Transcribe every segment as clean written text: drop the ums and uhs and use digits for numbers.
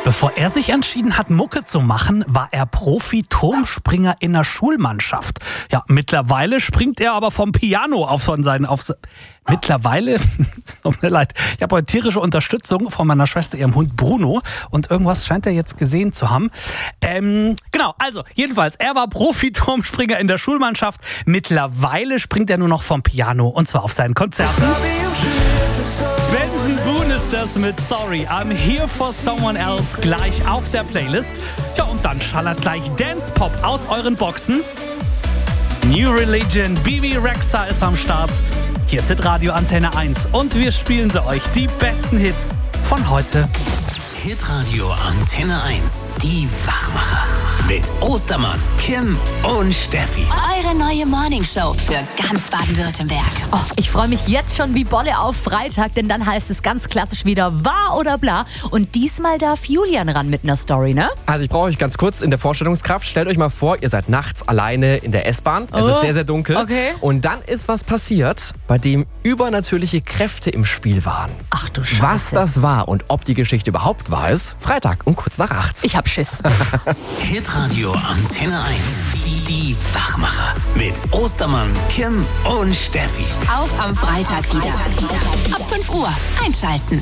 Bevor er sich entschieden hat, Mucke zu machen, war er Profi-Turmspringer in der Schulmannschaft. Ja, mittlerweile springt er aber vom Piano Mittlerweile, es tut mir leid, ich habe heute tierische Unterstützung von meiner Schwester, ihrem Hund Bruno, und irgendwas scheint er jetzt gesehen zu haben. Genau, also jedenfalls, er war Profi-Turmspringer in der Schulmannschaft. Mittlerweile springt er nur noch vom Piano, und zwar auf seinen Konzerten. Benson Boone ist das mit Sorry, I'm Here for Someone Else gleich auf der Playlist. Ja, und dann schallert gleich Dance Pop aus euren Boxen. New Religion, Bebe Rexha ist am Start. Hier ist Hitradio Antenne 1 und wir spielen sie euch, die besten Hits von heute. Hitradio Antenne 1, die Wachmacher. Mit Ostermann, Kim und Steffi. Eure neue Morningshow für ganz Baden-Württemberg. Oh, ich freue mich jetzt schon wie Bolle auf Freitag, denn dann heißt es ganz klassisch wieder wahr oder bla. Und diesmal darf Julian ran mit einer Story, ne? Also ich brauche euch ganz kurz in der Vorstellungskraft. Stellt euch mal vor, ihr seid nachts alleine in der S-Bahn. Es ist sehr, sehr dunkel. Okay. Und dann ist was passiert, bei dem übernatürliche Kräfte im Spiel waren. Ach du Scheiße. Was das war und ob die Geschichte überhaupt wahr ist, Freitag um kurz nach 8. Ich hab Schiss. Hitradio Antenne 1, die Wachmacher. Mit Ostermann, Kim und Steffi. Auch am Freitag wieder. Ab 5 Uhr einschalten.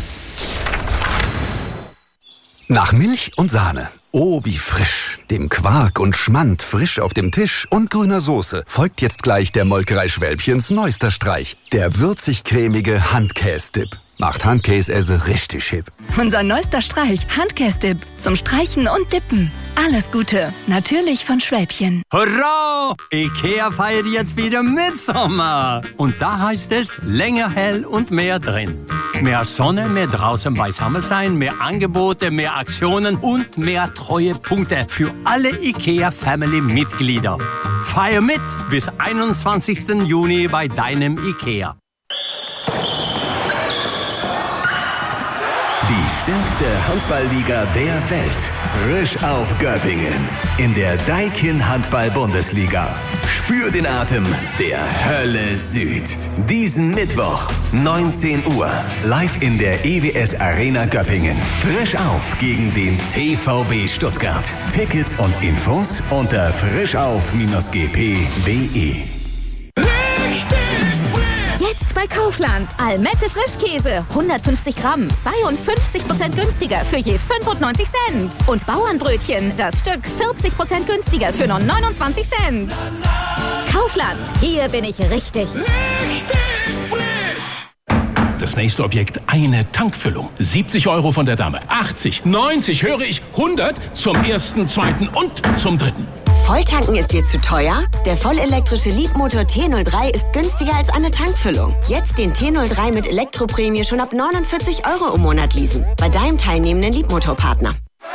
Nach Milch und Sahne. Oh, wie frisch. Dem Quark und Schmand frisch auf dem Tisch und grüner Soße folgt jetzt gleich der Molkerei Schwälbchens neuester Streich. Der würzig-cremige Handkäse-Dip. Macht Handkäse richtig hip. Unser neuester Streich, Handkäse-Dip. Zum Streichen und Dippen. Alles Gute. Natürlich von Schwälbchen. Hurra! Ikea feiert jetzt wieder Mitsommer. Und da heißt es länger hell und mehr drin. Mehr Sonne, mehr draußen beisammen sein, mehr Angebote, mehr Aktionen und mehr Treuepunkte für alle Ikea-Family-Mitglieder. Feier mit bis 21. Juni bei deinem Ikea. Die stärkste Handballliga der Welt. Frisch auf Göppingen. In der Daikin Handball-Bundesliga. Spür den Atem der Hölle Süd. Diesen Mittwoch, 19 Uhr. Live in der EWS Arena Göppingen. Frisch auf gegen den TVB Stuttgart. Tickets und Infos unter frischauf-gp.de. Jetzt bei Kaufland. Almette Frischkäse. 150 Gramm. 52% günstiger für je 95 Cent. Und Bauernbrötchen. Das Stück 40% günstiger für nur 29 Cent. Kaufland. Hier bin ich richtig. Das nächste Objekt, eine Tankfüllung. 70 € von der Dame. 80, 90, höre ich, 100 zum ersten, zweiten und zum dritten. Volltanken ist dir zu teuer? Der vollelektrische Leapmotor T03 ist günstiger als eine Tankfüllung. Jetzt den T03 mit Elektroprämie schon ab 49 € im Monat leasen. Bei deinem teilnehmenden Leapmotor-Partner.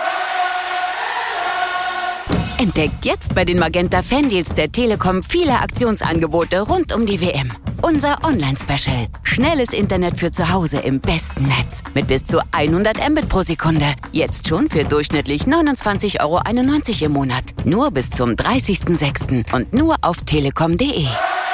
Entdeckt jetzt bei den Magenta Fandeals der Telekom viele Aktionsangebote rund um die WM. Unser Online-Special. Schnelles Internet für zu Hause im besten Netz. Mit bis zu 100 Mbit pro Sekunde. Jetzt schon für durchschnittlich 29,91 € im Monat. Nur bis zum 30.06. und nur auf telekom.de.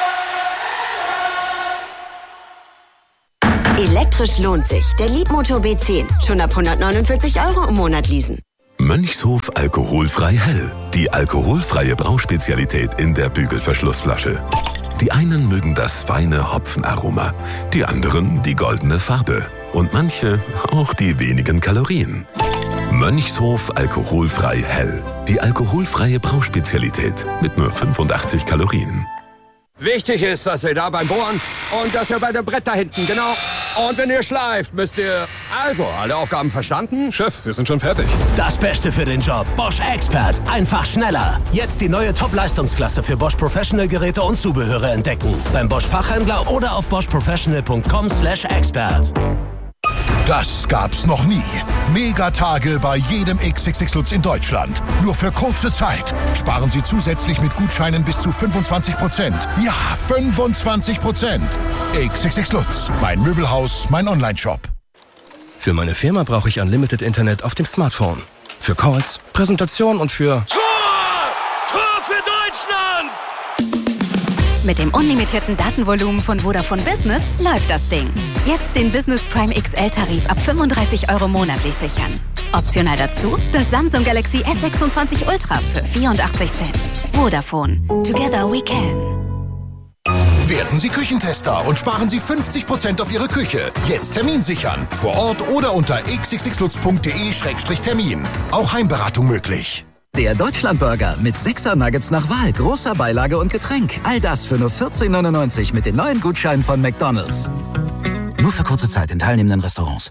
Elektrisch lohnt sich. Der Leapmotor B10. Schon ab 149 € im Monat leasen. Mönchshof alkoholfrei hell. Die alkoholfreie Brauspezialität in der Bügelverschlussflasche. Die einen mögen das feine Hopfenaroma, die anderen die goldene Farbe und manche auch die wenigen Kalorien. Mönchshof alkoholfrei hell. Die alkoholfreie Brauspezialität mit nur 85 Kalorien. Wichtig ist, dass ihr da beim Bohren und dass ihr bei dem Brett da hinten, genau. Und wenn ihr schleift, müsst ihr... Also, alle Aufgaben verstanden? Chef, wir sind schon fertig. Das Beste für den Job. Bosch Expert. Einfach schneller. Jetzt die neue Top-Leistungsklasse für Bosch Professional-Geräte und Zubehöre entdecken. Beim Bosch-Fachhändler oder auf boschprofessional.com/expert. Das gab's noch nie. Megatage bei jedem XXX Lutz in Deutschland. Nur für kurze Zeit. Sparen Sie zusätzlich mit Gutscheinen bis zu 25%. Ja, 25%. XXX Lutz. Mein Möbelhaus, mein Onlineshop. Für meine Firma brauche ich Unlimited Internet auf dem Smartphone. Für Calls, Präsentation und für... Tor für Deutschland! Mit dem unlimitierten Datenvolumen von Vodafone Business läuft das Ding. Jetzt den Business Prime XL-Tarif ab 35 € monatlich sichern. Optional dazu das Samsung Galaxy S26 Ultra für 84 Cent. Vodafone. Together we can. Werden Sie Küchentester und sparen Sie 50% auf Ihre Küche. Jetzt Termin sichern. Vor Ort oder unter xxxlutz.de/termin. Auch Heimberatung möglich. Der Deutschlandburger mit 6er Nuggets nach Wahl, großer Beilage und Getränk. All das für nur 14,99 mit den neuen Gutscheinen von McDonald's. Nur für kurze Zeit in teilnehmenden Restaurants.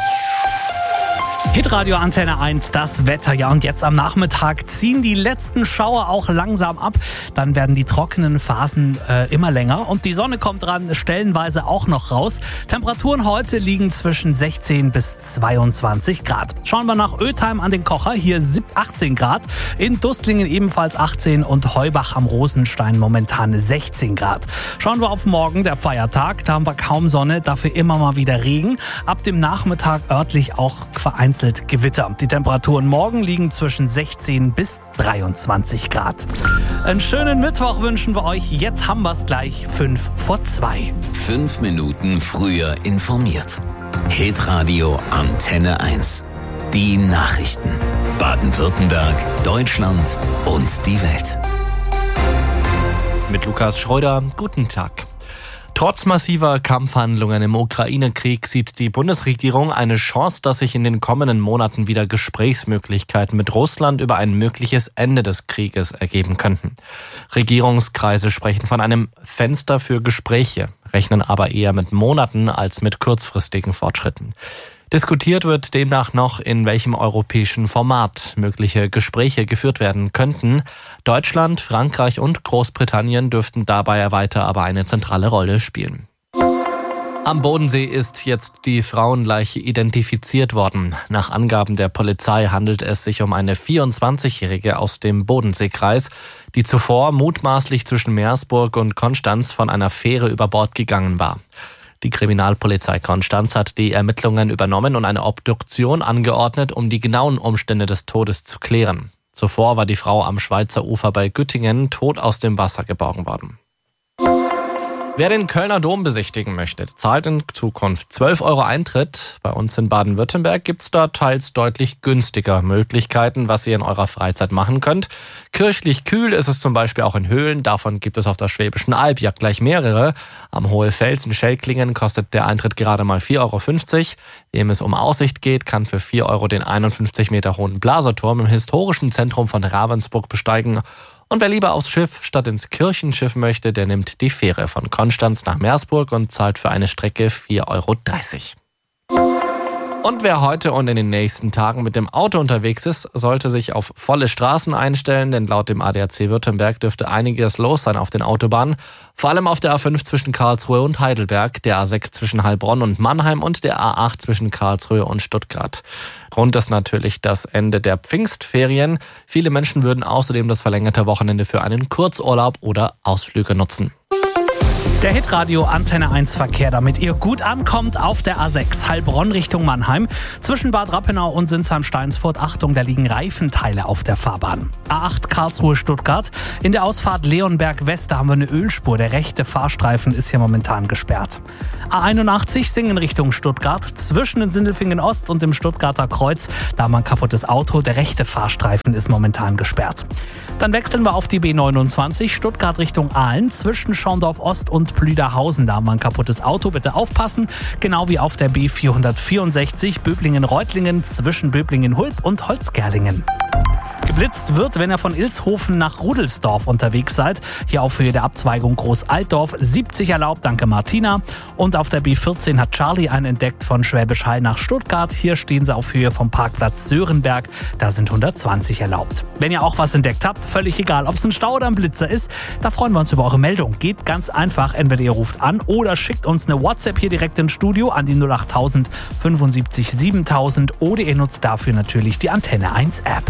Hitradio Antenne 1, das Wetter. Ja, und jetzt am Nachmittag ziehen die letzten Schauer auch langsam ab. Dann werden die trockenen Phasen immer länger und die Sonne kommt dran, stellenweise auch noch raus. Temperaturen heute liegen zwischen 16 bis 22 Grad. Schauen wir nach Ötheim an den Kocher. Hier 18 Grad. In Dustlingen ebenfalls 18 und Heubach am Rosenstein momentan 16 Grad. Schauen wir auf morgen, der Feiertag. Da haben wir kaum Sonne, dafür immer mal wieder Regen. Ab dem Nachmittag örtlich auch vereinzelt Gewitter. Die Temperaturen morgen liegen zwischen 16 bis 23 Grad. Einen schönen Mittwoch wünschen wir euch. Jetzt haben wir es gleich 5:02. 5 Minuten früher informiert. Hitradio Antenne 1. Die Nachrichten. Baden-Württemberg, Deutschland und die Welt. Mit Lukas Schreuder, guten Tag. Trotz massiver Kampfhandlungen im Ukraine-Krieg sieht die Bundesregierung eine Chance, dass sich in den kommenden Monaten wieder Gesprächsmöglichkeiten mit Russland über ein mögliches Ende des Krieges ergeben könnten. Regierungskreise sprechen von einem Fenster für Gespräche, rechnen aber eher mit Monaten als mit kurzfristigen Fortschritten. Diskutiert wird demnach noch, in welchem europäischen Format mögliche Gespräche geführt werden könnten. Deutschland, Frankreich und Großbritannien dürften dabei weiter aber eine zentrale Rolle spielen. Am Bodensee ist jetzt die Frauenleiche identifiziert worden. Nach Angaben der Polizei handelt es sich um eine 24-Jährige aus dem Bodenseekreis, die zuvor mutmaßlich zwischen Meersburg und Konstanz von einer Fähre über Bord gegangen war. Die Kriminalpolizei Konstanz hat die Ermittlungen übernommen und eine Obduktion angeordnet, um die genauen Umstände des Todes zu klären. Zuvor war die Frau am Schweizer Ufer bei Güttingen tot aus dem Wasser geborgen worden. Wer den Kölner Dom besichtigen möchte, zahlt in Zukunft 12 € Eintritt. Bei uns in Baden-Württemberg gibt es da teils deutlich günstiger Möglichkeiten, was ihr in eurer Freizeit machen könnt. Kirchlich kühl ist es zum Beispiel auch in Höhlen. Davon gibt es auf der Schwäbischen Alb ja gleich mehrere. Am Hohefels in Schellklingen kostet der Eintritt gerade mal 4,50 €. Wem es um Aussicht geht, kann für 4 € den 51 Meter hohen Blaserturm im historischen Zentrum von Ravensburg besteigen. Und wer lieber aufs Schiff statt ins Kirchenschiff möchte, der nimmt die Fähre von Konstanz nach Meersburg und zahlt für eine Strecke 4,30 €. Und wer heute und in den nächsten Tagen mit dem Auto unterwegs ist, sollte sich auf volle Straßen einstellen, denn laut dem ADAC Württemberg dürfte einiges los sein auf den Autobahnen. Vor allem auf der A5 zwischen Karlsruhe und Heidelberg, der A6 zwischen Heilbronn und Mannheim und der A8 zwischen Karlsruhe und Stuttgart. Grund ist natürlich das Ende der Pfingstferien. Viele Menschen würden außerdem das verlängerte Wochenende für einen Kurzurlaub oder Ausflüge nutzen. Der Hitradio Antenne 1 Verkehr, damit ihr gut ankommt auf der A6 Heilbronn Richtung Mannheim. Zwischen Bad Rappenau und Sinsheim-Steinsfurt, Achtung, da liegen Reifenteile auf der Fahrbahn. A8 Karlsruhe-Stuttgart. In der Ausfahrt Leonberg West, da haben wir eine Ölspur. Der rechte Fahrstreifen ist hier momentan gesperrt. A81 Singen Richtung Stuttgart. Zwischen den Sindelfingen Ost und dem Stuttgarter Kreuz, da haben wir ein kaputtes Auto. Der rechte Fahrstreifen ist momentan gesperrt. Dann wechseln wir auf die B29 Stuttgart Richtung Aalen. Zwischen Schorndorf Ost und Plüderhausen, da haben wir ein kaputtes Auto. Bitte aufpassen. Genau wie auf der B464 Böblingen-Reutlingen zwischen Böblingen-Hulb und Holzgerlingen. Geblitzt wird, wenn ihr von Ilshofen nach Rudelsdorf unterwegs seid. Hier auf Höhe der Abzweigung Groß-Altdorf 70 erlaubt, danke Martina. Und auf der B14 hat Charlie einen entdeckt von Schwäbisch Hall nach Stuttgart. Hier stehen sie auf Höhe vom Parkplatz Sörenberg. Da sind 120 erlaubt. Wenn ihr auch was entdeckt habt, völlig egal, ob es ein Stau oder ein Blitzer ist, da freuen wir uns über eure Meldung. Geht ganz einfach, entweder ihr ruft an oder schickt uns eine WhatsApp hier direkt ins Studio an die 08000 75 7000 oder ihr nutzt dafür natürlich die Antenne 1 App.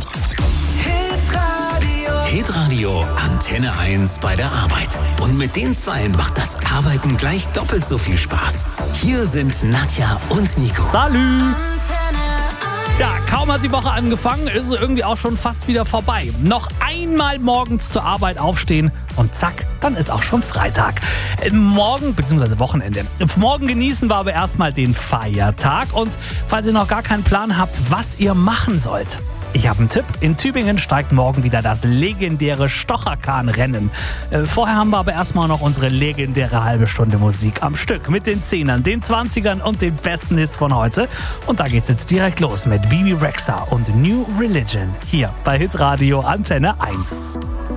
Hitradio Antenne 1 bei der Arbeit. Und mit den Zweien macht das Arbeiten gleich doppelt so viel Spaß. Hier sind Nadja und Nico. Salü! Tja, kaum Kaum hat die Woche angefangen, ist sie irgendwie auch schon fast wieder vorbei. Noch einmal morgens zur Arbeit aufstehen und zack, dann ist auch schon Freitag. Morgen, bzw. Wochenende. Morgen genießen wir aber erstmal den Feiertag. Und falls ihr noch gar keinen Plan habt, was ihr machen sollt, ich habe einen Tipp. In Tübingen steigt morgen wieder das legendäre Stocherkahn-Rennen. Vorher haben wir aber erstmal noch unsere legendäre halbe Stunde Musik am Stück. Mit den 10ern, den 20ern und den besten Hits von heute. Und da geht's jetzt direkt los mit Bibi Rexha und New Religion. Hier bei Hitradio Antenne 1.